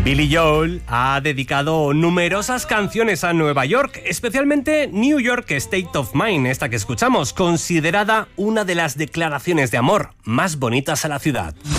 Billy Joel ha dedicado numerosas canciones a Nueva York, especialmente New York State of Mind, esta que escuchamos, considerada una de las declaraciones de amor más bonitas a la ciudad.